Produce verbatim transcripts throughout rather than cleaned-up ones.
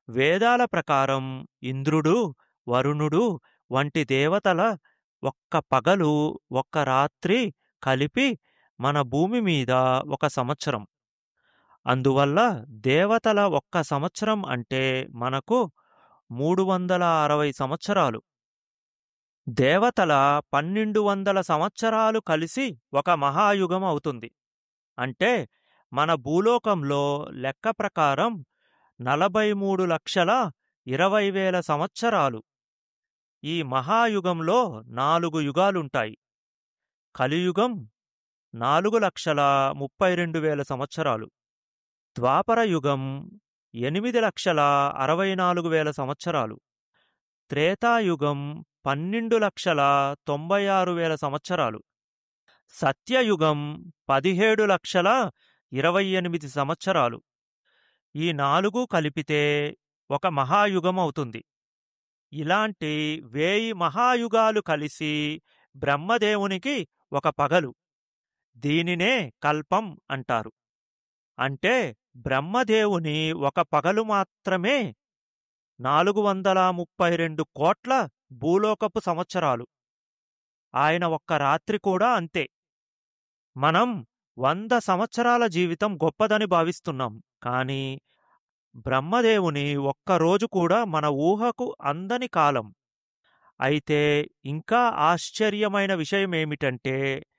వేదాల ప్రకారం ఇంద్రుడు, వరుణుడు వంటి దేవతల ఒక్క పగలు, ఒక్క రాత్రి కలిపి మన భూమి మీద ఒక సంవత్సరం. అందువల్ల దేవతల ఒక్క సంవత్సరం అంటే మనకు మూడు వందల అరవై సంవత్సరాలు. దేవతల పన్నెండు వందల సంవత్సరాలు కలిసి ఒక మహాయుగం అవుతుంది. అంటే మన భూలోకంలో లెక్క ప్రకారం నలభై మూడు లక్షల ఇరవై వేల సంవత్సరాలు. ఈ మహాయుగంలో నాలుగు యుగాలుంటాయి. కలియుగం నాలుగు లక్షల ముప్పై రెండు వేల సంవత్సరాలు. ద్వాపర యుగం ఎనిమిది లక్షల అరవై నాలుగు వేల సంవత్సరాలు. త్రేతాయుగం పన్నెండు లక్షల తొంభై ఆరు వేల సంవత్సరాలు. సత్యయుగం పదిహేడు లక్షల ఇరవై ఎనిమిది సంవత్సరాలు. ఈ నాలుగు కలిపితే ఒక మహాయుగం అవుతుంది. ఇలాంటి వేయి మహాయుగాలు కలిసి బ్రహ్మదేవునికి ఒక పగలు. దీనినే కల్పం అంటారు. అంటే బ్రహ్మదేవుని ఒక పగలు మాత్రమే నాలుగు వందల ముప్పై రెండు కోట్ల భూలోకపు సంవత్సరాలు. ఆయన ఒక్క రాత్రి కూడా అంతే. మనం వంద సంవత్సరాల జీవితం గొప్పదని భావిస్తున్నాం. కానీ బ్రహ్మదేవుని ఒక్కరోజు కూడా మన ఊహకు అందని కాలం. అయితే ఇంకా ఆశ్చర్యమైన విషయమేమిటంటే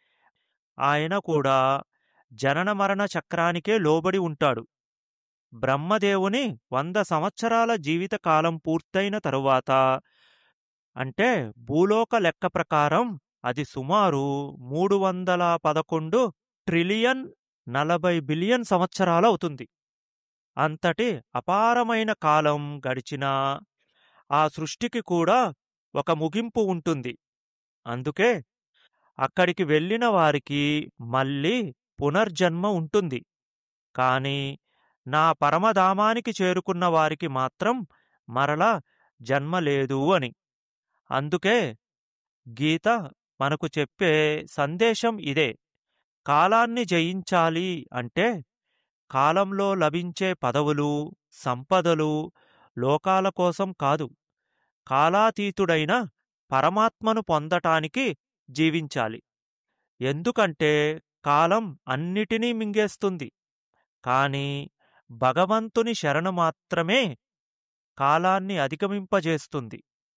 ఆయన కూడా జనన మరణ చక్రానికే లోబడి ఉంటాడు. బ్రహ్మదేవుని వంద సంవత్సరాల జీవితకాలం పూర్తయిన తరువాత, అంటే భూలోక లెక్క ప్రకారం అది సుమారు మూడు వందల పదకొండు ట్రిలియన్ నలభై బిలియన్ సంవత్సరాలవుతుంది. అంతటి అపారమైన కాలం గడిచినా ఆ సృష్టికి కూడా ఒక ముగింపు ఉంటుంది. అందుకే అక్కడికి వెళ్ళిన వారికి మళ్ళీ పునర్జన్మ ఉంటుంది. కాని నా పరమధామానికి చేరుకున్న వారికి మాత్రం మరలా జన్మ లేదు అని. అందుకే గీత మనకు చెప్పే సందేశం ఇదే. కాలాన్ని జయించాలి అంటే కాలంలో లభించే పదవులు, సంపదలు, లోకాల కోసం కాదు, కాలాతీతుడైన పరమాత్మను పొందటానికి జీవించాలి. ఎందుకంటే కాలం అన్నిటినీ మింగేస్తుంది. కాని భగవంతుని శరణు మాత్రమే కాలాన్ని అధిగమింపజేస్తుంది.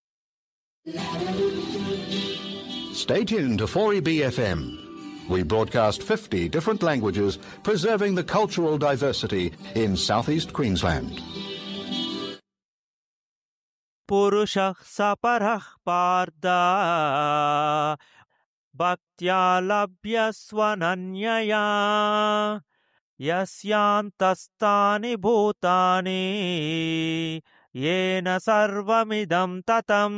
Stay tuned to four E B F M. We broadcast fifty different languages, preserving the cultural diversity in southeast Queensland. పురుషః సపరః Partha భక్త్యా లభ్యస్వనన్యయా యస్యాంతస్తాని భూతాని ఏన సర్వమిదం తతం.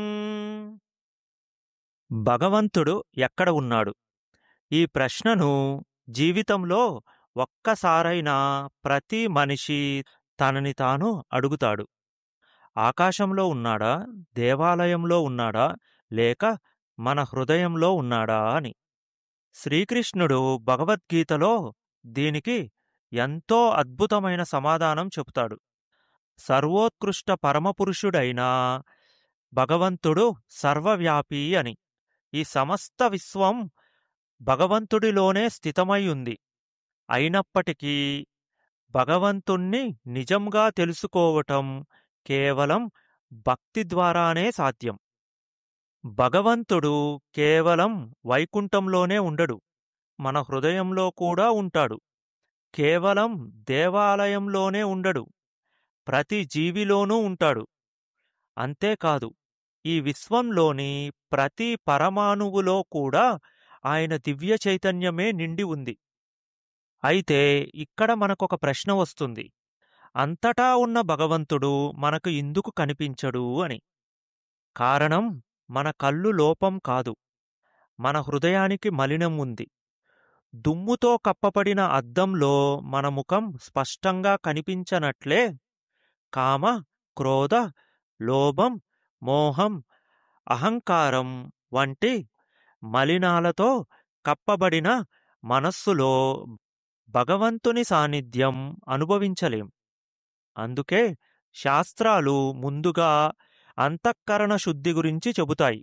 భగవంతుడు ఎక్కడ ఉన్నాడు? ఈ ప్రశ్నను జీవితంలో ఒక్కసారైనా ప్రతి మనిషి తనని తాను అడుగుతాడు. ఆకాశంలో ఉన్నాడా, దేవాలయంలో ఉన్నాడా, లేక మన హృదయంలో ఉన్నాడా అని. శ్రీకృష్ణుడు భగవద్గీతలో దీనికి ఎంతో అద్భుతమైన సమాధానం చెబుతాడు. సర్వోత్కృష్ట పరమపురుషుడైన భగవంతుడు సర్వవ్యాపి అని. ఈ సమస్త విశ్వం భగవంతుడిలోనే స్థితమై ఉంది. అయినప్పటికీ భగవంతుణ్ణి నిజంగా తెలుసుకోవటం కేవలం భక్తి ద్వారానే సాధ్యం. భగవంతుడు కేవలం వైకుంఠంలోనే ఉండడు, మన హృదయంలో కూడా ఉంటాడు. కేవలం దేవాలయంలోనే ఉండడు, ప్రతి జీవిలోనూ ఉంటాడు. అంతేకాదు, ఈ విశ్వంలోని ప్రతి పరమాణువులో కూడా ఆయన దివ్య చైతన్యమే నిండి ఉంది. అయితే ఇక్కడ మనకొక ప్రశ్న వస్తుంది. అంతటా ఉన్న భగవంతుడు మనకు ఎందుకు కనిపించడు అని. కారణం మన కళ్ళు లోపం కాదు, మన హృదయానికి మలినం ఉంది. దుమ్ముతో కప్పబడిన అద్దంలో మన ముఖం స్పష్టంగా కనిపించనట్లే కామ, క్రోధ, లోభం, మోహం, అహంకారం వంటి మలినాలతో కప్పబడిన మనస్సులో భగవంతుని సాన్నిధ్యం అనుభవించలేం. అందుకే శాస్త్రాలు ముందుగా అంతఃకరణ శుద్ధి గురించి చెబుతాయి.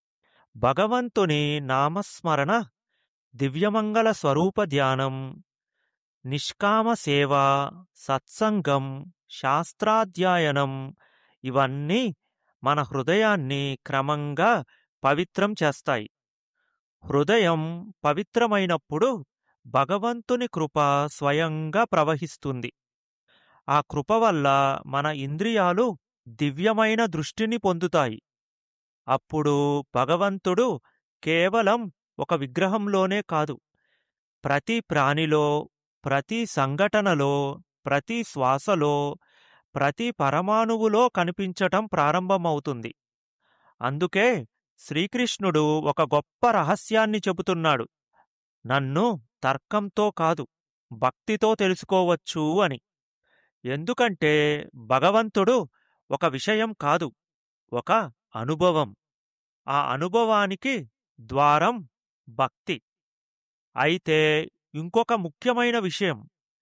భగవంతుని నామస్మరణ, దివ్యమంగళ స్వరూప ధ్యానం, నిష్కామ సేవ, సత్సంగం, శాస్త్రాధ్యయనం ఇవన్నీ మన హృదయాన్ని క్రమంగా పవిత్రం చేస్తాయి. హృదయం పవిత్రమైనప్పుడు భగవంతుని కృప స్వయంగా ప్రవహిస్తుంది. ఆ కృప వల్ల మన ఇంద్రియాలు దివ్యమైన దృష్టిని పొందుతాయి. అప్పుడు భగవంతుడు కేవలం ఒక విగ్రహంలోనే కాదు, ప్రతి ప్రాణిలో, ప్రతి సంఘటనలో, ప్రతి శ్వాసలో, ప్రతి పరమాణువులో కనిపించటం ప్రారంభమవుతుంది. అందుకే శ్రీకృష్ణుడు ఒక గొప్ప రహస్యాన్ని చెబుతున్నాడు. నన్ను తర్కంతో కాదు, భక్తితో తెలుసుకోవచ్చు అని. ఎందుకంటే భగవంతుడు ఒక విషయం కాదు, ఒక అనుభవం. ఆ అనుభవానికి ద్వారం భక్తి. అయితే ఇంకొక ముఖ్యమైన విషయం,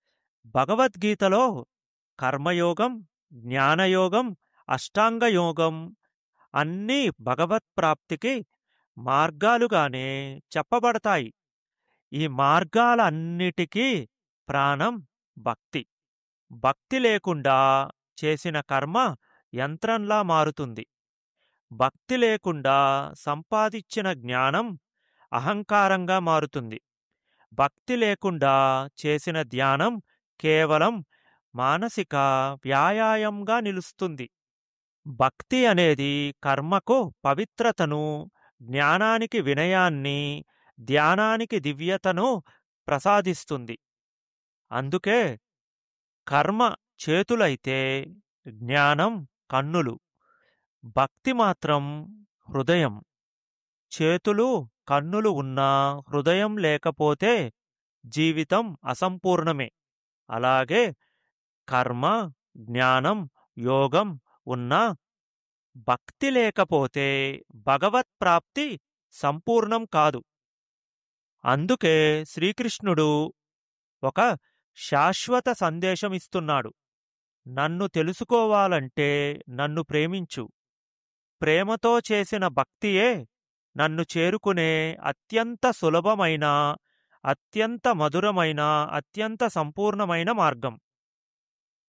భగవద్గీతలో కర్మయోగం, జ్ఞానయోగం, అష్టాంగయోగం అన్నీ భగవత్ప్రాప్తికి మార్గాలుగానే చెప్పబడతాయి. ఈ మార్గాలన్నిటికీ ప్రాణం భక్తి. భక్తి లేకుండా చేసిన కర్మ యంత్రంలా మారుతుంది. భక్తి లేకుండా సంపాదించిన జ్ఞానం అహంకారంగా మారుతుంది. భక్తి లేకుండా చేసిన ధ్యానం కేవలం మానసిక వ్యాయామంగా నిలుస్తుంది. భక్తి అనేది కర్మకు పవిత్రతను, జ్ఞానానికి వినయాన్ని, ధ్యానానికి దివ్యతను ప్రసాదిస్తుంది. అందుకే కర్మ చేతులైతే జ్ఞానం కన్నులు, భక్తి మాత్రం హృదయం. చేతులు కన్నులు ఉన్నా హృదయం లేకపోతే జీవితం అసంపూర్ణమే. అలాగే కర్మ, జ్ఞానం, యోగం ఉన్నా భక్తి లేకపోతే భగవత్ప్రాప్తి సంపూర్ణం కాదు. అందుకే శ్రీకృష్ణుడు ఒక శాశ్వత సందేశమిస్తున్నాడు. నన్ను తెలుసుకోవాలంటే నన్ను ప్రేమించు. ప్రేమతో చేసిన భక్తియే నన్ను చేరుకునే అత్యంత సులభమైన, అత్యంత మధురమైన, అత్యంత సంపూర్ణమైన మార్గం.